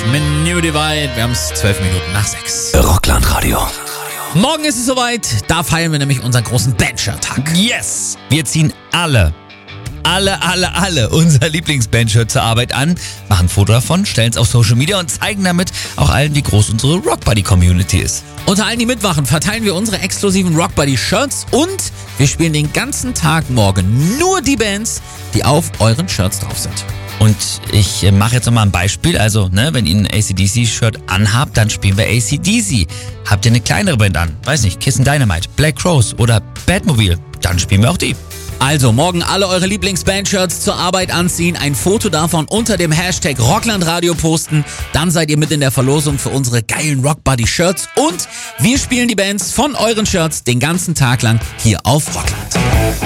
New Divide. Wir haben es 12 Minuten nach 6. Rockland-Radio. Morgen ist es soweit. Da feiern wir nämlich unseren großen Bandshirt-Tag. Yes! Wir ziehen alle unser Lieblingsbandshirt zur Arbeit an, machen ein Foto davon, stellen es auf Social Media und zeigen damit auch allen, wie groß unsere Rockbuddy-Community ist. Unter allen, die mitmachen, verteilen wir unsere exklusiven Rockbuddy-Shirts und wir spielen den ganzen Tag morgen nur die Bands, die auf euren Shirts drauf sind. Und ich mache jetzt nochmal ein Beispiel. Also, wenn ihr ein AC/DC-Shirt anhabt, dann spielen wir AC/DC. Habt ihr eine kleinere Band an, weiß nicht, Kiss and Dynamite, Black Crowes oder Batmobile, dann spielen wir auch die. Also morgen alle eure Lieblingsbandshirts zur Arbeit anziehen, ein Foto davon unter dem Hashtag Rocklandradio posten, dann seid ihr mit in der Verlosung für unsere geilen Rockbuddy-Shirts und wir spielen die Bands von euren Shirts den ganzen Tag lang hier auf Rockland.